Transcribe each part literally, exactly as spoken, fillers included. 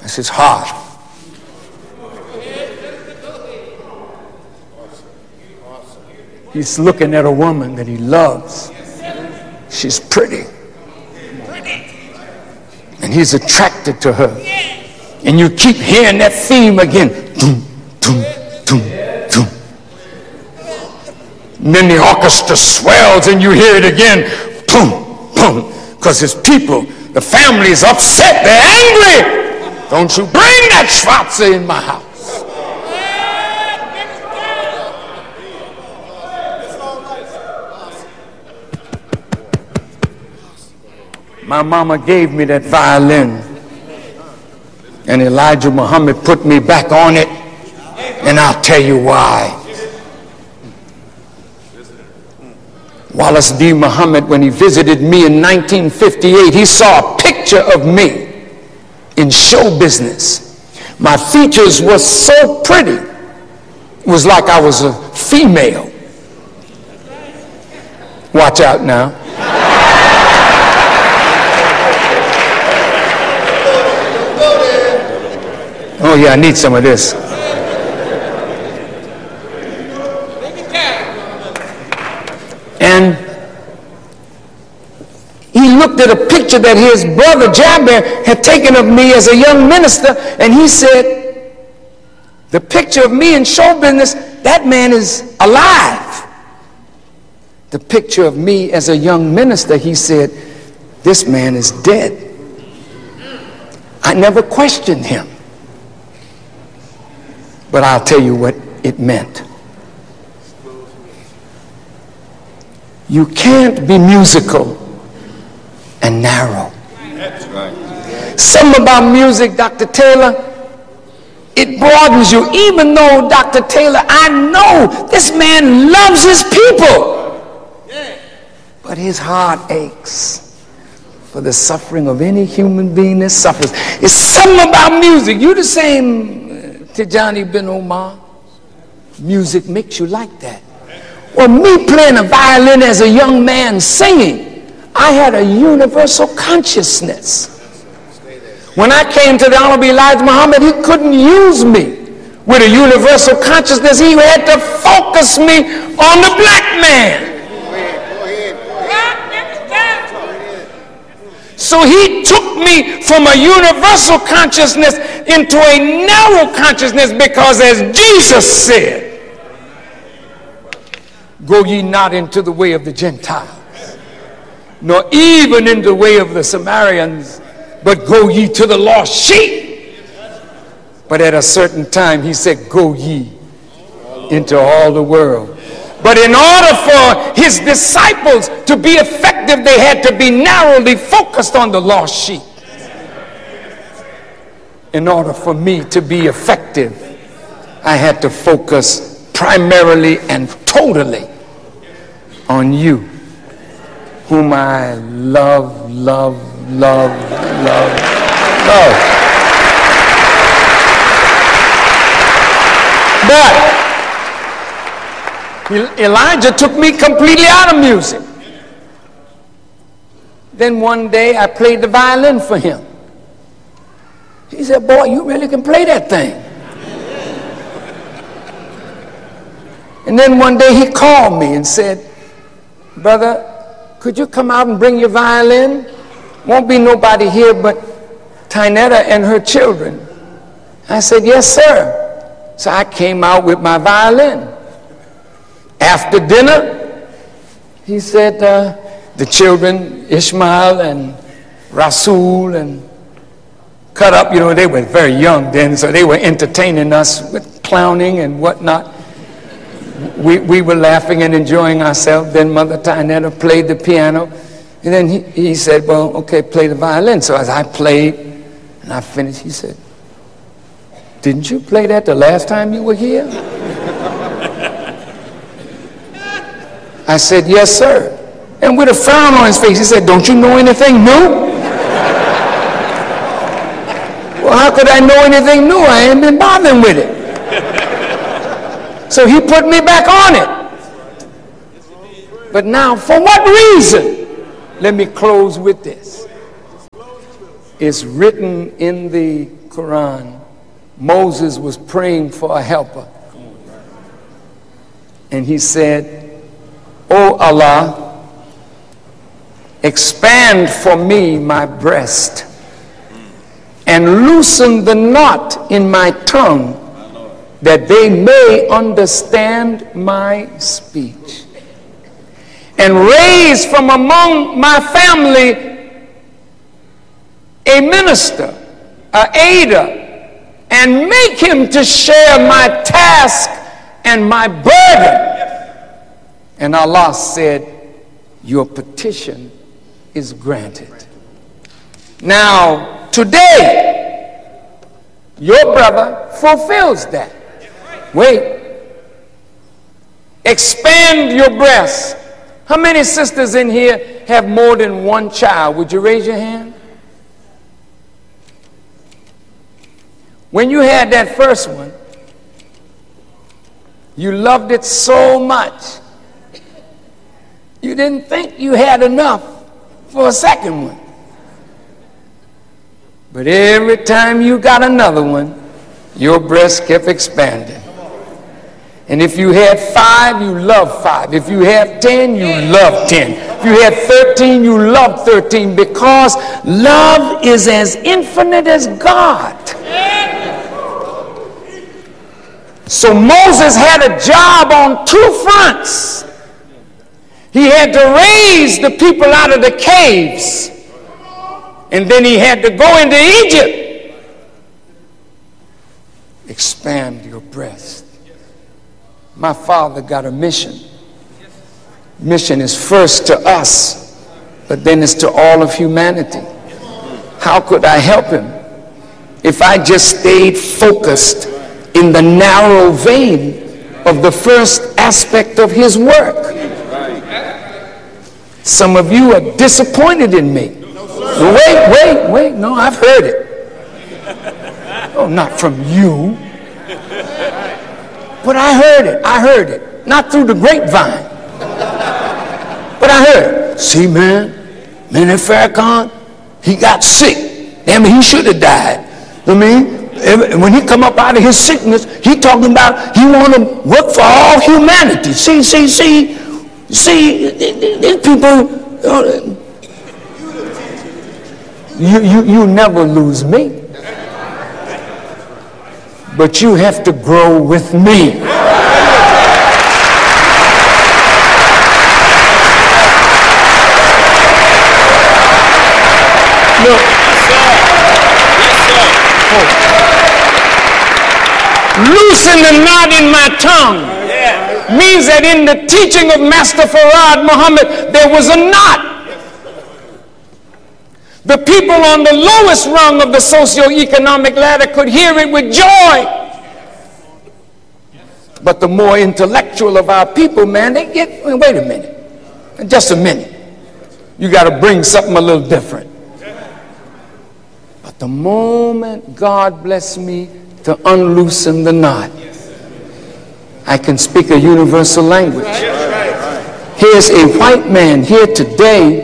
It's his heart. He's looking at a woman that he loves. She's pretty. And he's attracted to her. And you keep hearing that theme again. Doom, doom, doom, doom. And then the orchestra swells and you hear it again. Boom, boom. Because his people, the family is upset. They're angry. Don't you bring that Schwarzer in my house. My mama gave me that violin, and Elijah Muhammad put me back on it, and I'll tell you why. Wallace D. Muhammad, when he visited me in nineteen fifty-eight, he saw a picture of me in show business. My features were so pretty, it was like I was a female. Watch out now. Oh yeah, I need some of this. And he looked at a picture that his brother Jabir had taken of me as a young minister, and he said, the picture of me in show business, that man is alive. The picture of me as a young minister, he said, this man is dead. I never questioned him. But I'll tell you what it meant. You can't be musical and narrow. That's right. Something about music, Doctor Taylor, it broadens you. Even though, Doctor Taylor, I know this man loves his people. But his heart aches for the suffering of any human being that suffers. It's something about music. You the same Tijani bin Omar. Music makes you like that. Well, me playing a violin as a young man singing, I had a universal consciousness. When I came to the Honorable Elijah Muhammad, he couldn't use me with a universal consciousness. He had to focus me on the black man. So he took me from a universal consciousness into a narrow consciousness, because as Jesus said, go ye not into the way of the Gentiles, nor even into the way of the Samaritans, but go ye to the lost sheep. But at a certain time he said, go ye into all the world. But in order for his disciples to be effective, they had to be narrowly focused on the lost sheep. In order for me to be effective, I had to focus primarily and totally on you, whom I love, love, love, love, love. But Elijah took me completely out of music. Then one day I played the violin for him. He said, boy, you really can play that thing. And then one day he called me and said, brother, could you come out and bring your violin? Won't be nobody here but Tynetta and her children. I said, yes, sir. So I came out with my violin. After dinner, he said, uh, the children, Ishmael and Rasul and Cut Up, you know, they were very young then, so they were entertaining us with clowning and whatnot. We, we were laughing and enjoying ourselves. Then Mother Tynetta played the piano. And then he, he said, well, okay, play the violin. So as I played and I finished, he said, didn't you play that the last time you were here? I said, yes, sir. And with a frown on his face, he said, don't you know anything new? Well, how could I know anything new? I ain't been bothering with it. So he put me back on it. But now, for what reason? Let me close with this. It's written in the Quran, Moses was praying for a helper. And he said, "O Allah, expand for me my breast and loosen the knot in my tongue, that they may understand my speech. And raise from among my family a minister, a aider, and make him to share my task and my burden." And Allah said, "Your petition is granted." Now, today, your brother fulfills that. Wait. Expand your breast. How many sisters in here have more than one child? Would you raise your hand? When you had that first one, you loved it so much, you didn't think you had enough for a second one. But every time you got another one, your breast kept expanding. And if you had five, you loved five. If you had ten, you loved ten. If you had thirteen, you loved thirteen, because love is as infinite as God. So Moses had a job on two fronts. He had to raise the people out of the caves, and then he had to go into Egypt. Expand your breast. My father got a mission. Mission is first to us, but then it's to all of humanity. How could I help him if I just stayed focused in the narrow vein of the first aspect of his work? Some of you are disappointed in me. Wait, wait, wait. No, I've heard it. Oh, not from you. But I heard it. I heard it. Not through the grapevine. But I heard, "See, man, man, that Farrakhan, he got sick. Damn it, he should have died." I mean, when he come up out of his sickness, he talking about he want to work for all humanity. See, see, see, see, these people, uh, you, you, you never lose me. But you have to grow with me. Look. Oh. Loosen the knot in my tongue means that in the teaching of Master Farad Muhammad, there was a knot. The people on the lowest rung of the socio-economic ladder could hear it with joy. But the more intellectual of our people, man, they get, wait a minute, just a minute. You got to bring something a little different. But the moment God blessed me to unloosen the knot, I can speak a universal language. Here's a white man here today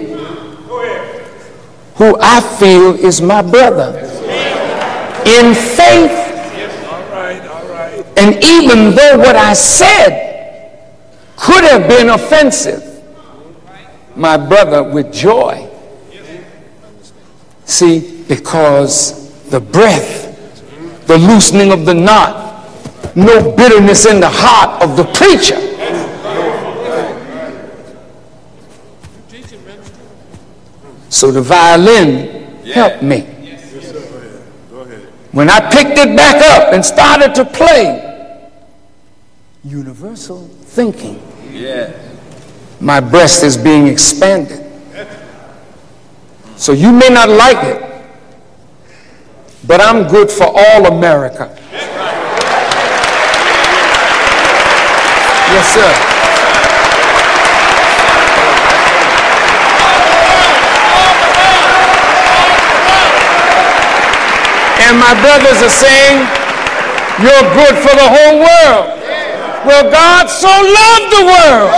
who I feel is my brother in faith. And even though what I said could have been offensive, my brother with joy. See, because the breath, the loosening of the knot, no bitterness in the heart of the preacher. So the violin helped me. When I picked it back up and started to play, universal thinking, my breast is being expanded. So you may not like it, but I'm good for all America. Yes, sir. And my brothers are saying, you're good for the whole world. Well, God so loved the world.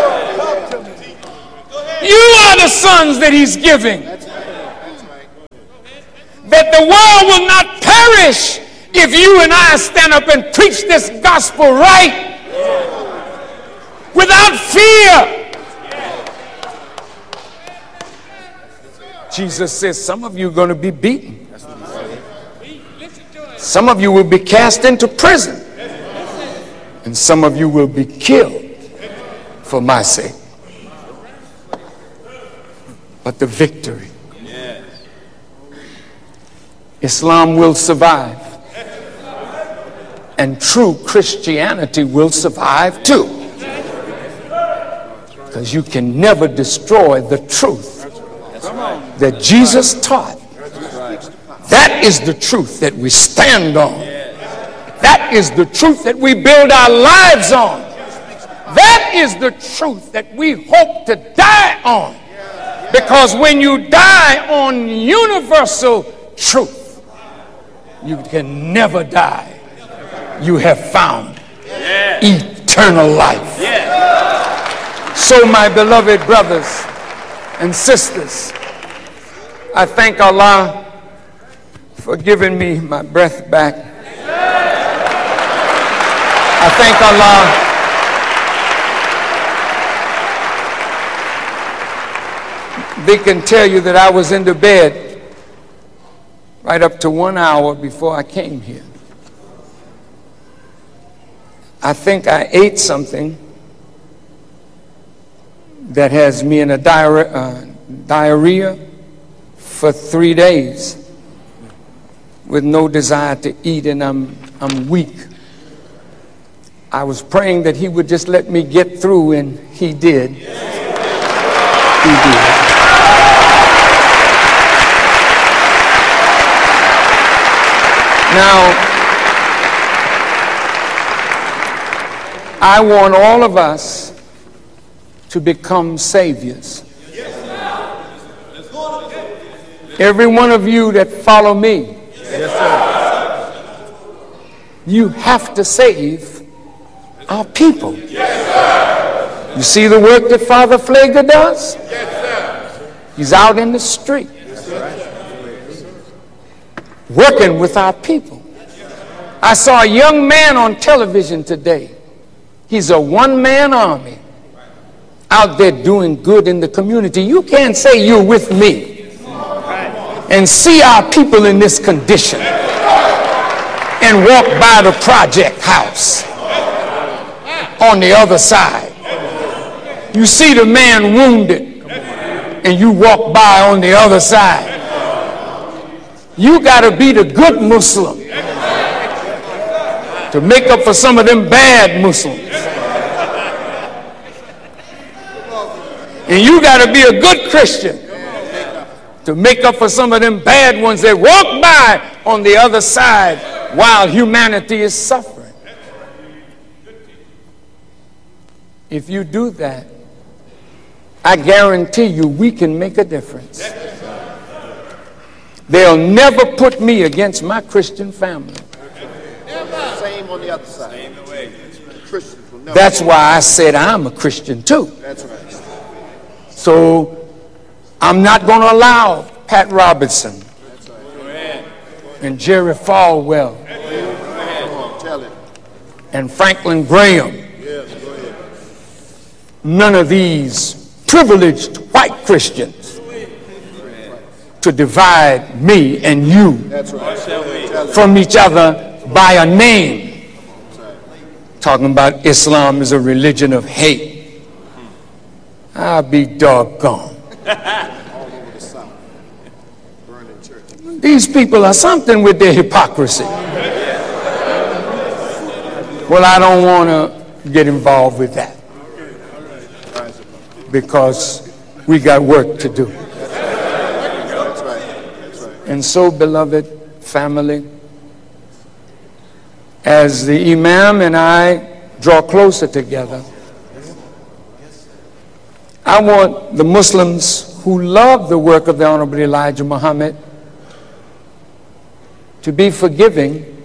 You are the sons that he's giving. That the world will not perish perish if you and I stand up and preach this gospel right without fear. Jesus says some of you are going to be beaten. Some of you will be cast into prison. And some of you will be killed for my sake. But the victory. Islam will survive. And true Christianity will survive too. Because you can never destroy the truth that Jesus taught. That is the truth that we stand on. That is the truth that we build our lives on. That is the truth that we hope to die on. Because when you die on universal truth, you can never die. You have found eternal life. So, my beloved brothers and sisters, I thank Allah for giving me my breath back. I thank Allah they can tell you that I was in the bed right up to one hour before I came here. I think I ate something that has me in a diarrhea, uh, diarrhea for three days with no desire to eat, and I'm, I'm weak. I was praying that he would just let me get through, and he did. He did. Now, I want all of us to become saviors. Every one of you that follow me, you have to save our people. You see the work that Father Pfleger does? He's out in the street working with our people. I saw a young man on television today. He's a one-man army out there doing good in the community. You can't say you're with me and see our people in this condition and walk by the project house on the other side. You see the man wounded and you walk by on the other side. You got to be the good Muslim to make up for some of them bad Muslims. And you got to be a good Christian to make up for some of them bad ones that walk by on the other side while humanity is suffering. If you do that, I guarantee you we can make a difference. They'll never put me against my Christian family. Same on the other side. That's why I said I'm a Christian too. That's right. So I'm not going to allow Pat Robertson and Jerry Falwell and Franklin Graham, none of these privileged white Christians, to divide me and you from each other by a name. Talking about Islam is a religion of hate. I'll be doggone. These people are something with their hypocrisy. Well, I don't want to get involved with that because we got work to do. And so, beloved family, as the Imam and I draw closer together, I want the Muslims who love the work of the Honorable Elijah Muhammad to be forgiving.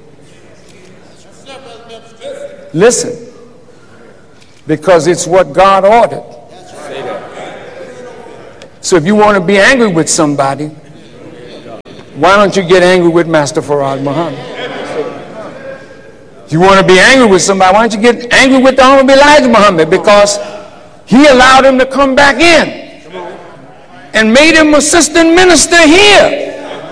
Listen, because it's what God ordered. So if you want to be angry with somebody, Why don't you get angry with Master Farad Muhammad? If you want to be angry with somebody, why don't you get angry with the Honorable Elijah Muhammad? Because he allowed him to come back in and made him assistant minister here.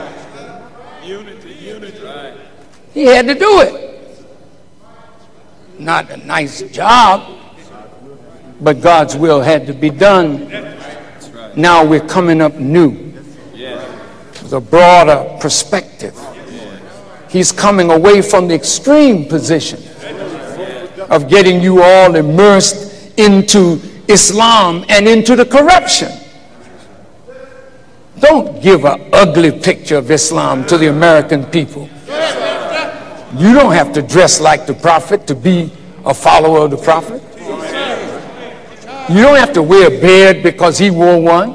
He had to do it. Not a nice job, but God's will had to be done. Now we're coming up new with a broader perspective. He's coming away from the extreme position of getting you all immersed into Islam and into the corruption. Don't give an ugly picture of Islam to the American people. You don't have to dress like the Prophet to be a follower of the Prophet. You don't have to wear a beard because he wore one.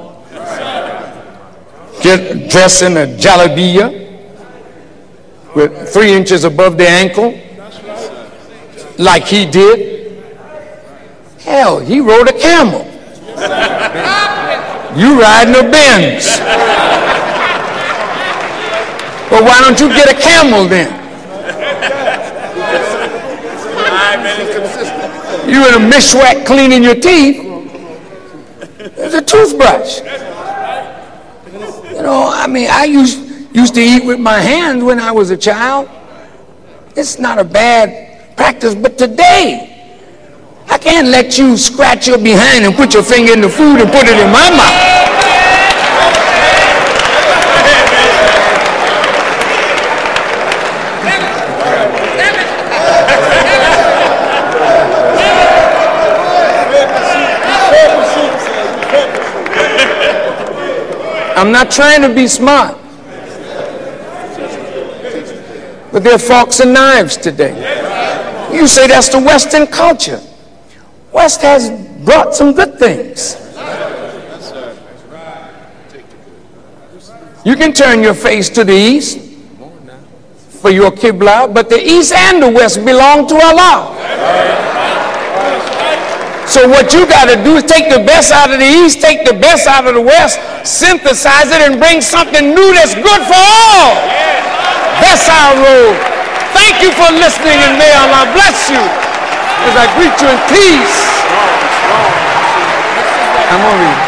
Get dressed in a jalabiya with three inches above the ankle like he did. Hell, he rode a camel. You riding a Benz. But why don't you get a camel then? You in a mishwak cleaning your teeth. There's a toothbrush. You know, I mean, I used used to eat with my hands when I was a child. It's not a bad practice, but today, I can't let you scratch your behind and put your finger in the food and put it in my mouth. I'm not trying to be smart, but there are forks and knives today. You say that's the Western culture. West has brought some good things. You can turn your face to the east for your Qibla, but the east and the west belong to Allah. So what you got to do is take the best out of the east, take the best out of the west, synthesize it, and bring something new that's good for all. That's our road. Thank you for listening, and may Allah bless you as I greet you in peace. I'm going to read.